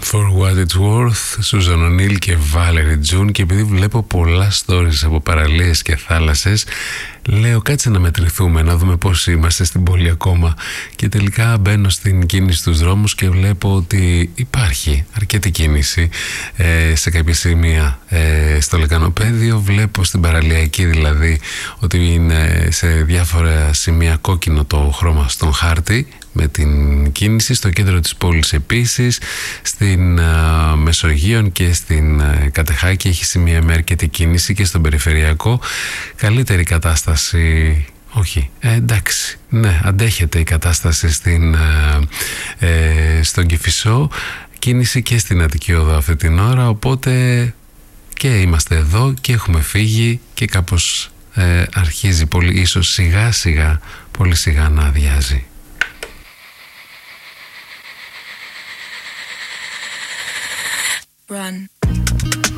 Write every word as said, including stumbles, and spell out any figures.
For What It's Worth, Susan O'Neill και Valerie June. Και επειδή βλέπω πολλά stories από παραλίες και θάλασσες, λέω κάτσε να μετρηθούμε, να δούμε πώς είμαστε στην πόλη ακόμα. Και τελικά μπαίνω στην κίνηση στους δρόμους και βλέπω ότι υπάρχει αρκετή κίνηση ε, σε κάποια σημεία ε, στο λεκανοπέδιο. Βλέπω στην παραλιακή δηλαδή ότι είναι σε διάφορα σημεία κόκκινο το χρώμα στον χάρτη με την κίνηση. Στο κέντρο της πόλης επίσης, στην uh, Μεσογείων και στην uh, Κατεχάκη έχει σημεία με αρκετή κίνηση, και στον περιφερειακό καλύτερη κατάσταση. Όχι, ε, εντάξει, ναι, αντέχεται η κατάσταση στην, uh, ε, στον Κηφισό, κίνηση και στην Αττική Οδό αυτή την ώρα, οπότε και είμαστε εδώ και έχουμε φύγει και κάπως ε, αρχίζει πολύ, ίσως σιγά σιγά, πολύ σιγά να αδειάζει. Run.